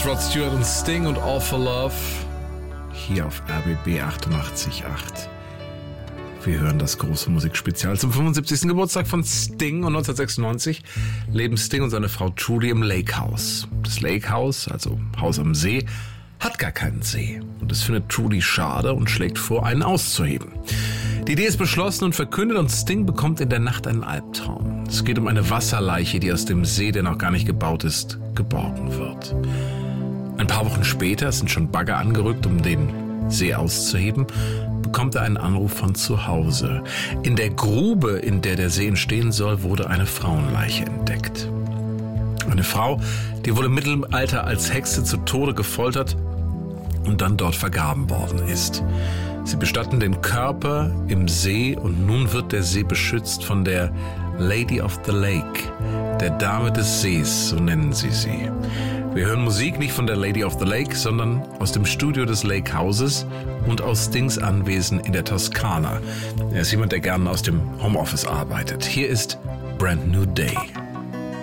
Rod Stewart und Sting und All for Love hier auf RBB 88.8. Wir hören das große Musikspezial zum 75. Geburtstag von Sting, und 1996 leben Sting und seine Frau Trudy im Lake House. Das Lake House, also Haus am See, hat gar keinen See, und das findet Trudy schade und schlägt vor, einen auszuheben. Die Idee ist beschlossen und verkündet, und Sting bekommt in der Nacht einen Albtraum. Es geht um eine Wasserleiche, die aus dem See, der noch gar nicht gebaut ist, geborgen wird. Ein paar Wochen später, es sind schon Bagger angerückt, um den See auszuheben, bekommt er einen Anruf von zu Hause. In der Grube, in der der See entstehen soll, wurde eine Frauenleiche entdeckt. Eine Frau, die wohl im Mittelalter als Hexe zu Tode gefoltert und dann dort vergraben worden ist. Sie bestatten den Körper im See, und nun wird der See beschützt von der Lady of the Lake, der Dame des Sees, so nennen sie sie. Wir hören Musik nicht von der Lady of the Lake, sondern aus dem Studio des Lake Houses und aus Stings Anwesen in der Toskana. Er ist jemand, der gerne aus dem Homeoffice arbeitet. Hier ist Brand New Day.